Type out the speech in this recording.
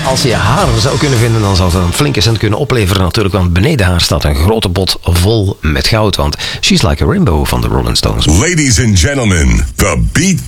Als je haar zou kunnen vinden, dan zou het een flinke cent kunnen opleveren natuurlijk. Want beneden haar staat een grote pot vol met goud. Want She's Like a Rainbow van de Rolling Stones. Ladies and gentlemen, the Beat